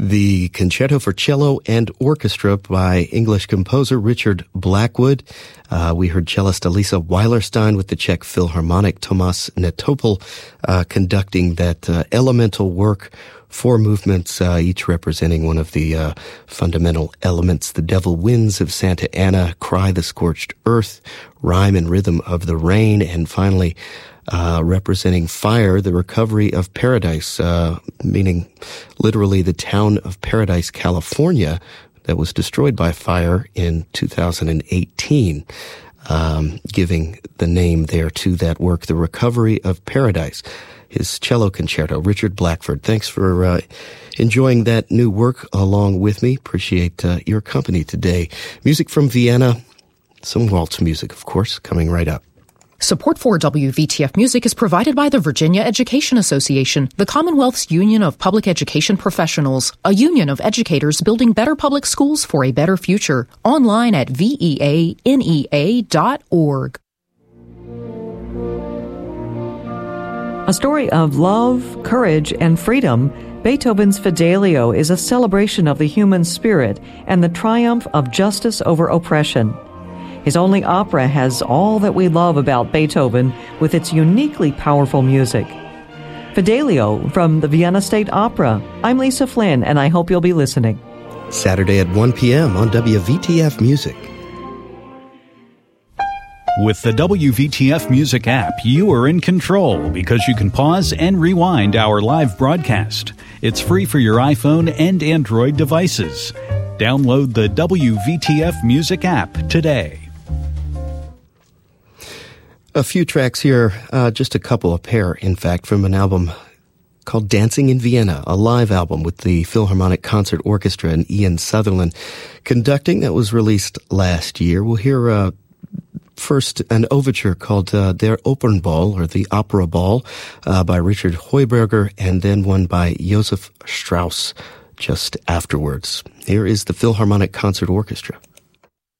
The Concerto for Cello and Orchestra by English composer Richard Blackwood. We heard cellist Elisa Weilerstein with the Czech Philharmonic Tomas Netopil conducting that elemental work, 4 movements, each representing one of the fundamental elements: the devil winds of Santa Anna, cry the scorched earth, rhyme and rhythm of the rain, and finally representing fire, the recovery of paradise, meaning literally the town of Paradise, California, that was destroyed by fire in 2018, giving the name there to that work, The Recovery of Paradise. His cello concerto, Richard Blackwood. Thanks for enjoying that new work along with me. Appreciate your company today. Music from Vienna, some waltz music, of course, coming right up. Support for WVTF Music is provided by the Virginia Education Association, the Commonwealth's Union of Public Education Professionals, a union of educators building better public schools for a better future. Online at veanea.org. A story of love, courage, and freedom, Beethoven's Fidelio is a celebration of the human spirit and the triumph of justice over oppression. His only opera has all that we love about Beethoven with its uniquely powerful music. Fidelio from the Vienna State Opera. I'm Lisa Flynn, and I hope you'll be listening. Saturday at 1 p.m. on WVTF Music. With the WVTF Music app, you are in control because you can pause and rewind our live broadcast. It's free for your iPhone and Android devices. Download the WVTF Music app today. A few tracks here, just a pair, in fact, from an album called Dancing in Vienna, a live album with the Philharmonic Concert Orchestra and Ian Sutherland conducting. That was released last year. We'll hear first an overture called Der Opernball, or the Opera Ball, by Richard Heuberger, and then one by Josef Strauss just afterwards. Here is the Philharmonic Concert Orchestra.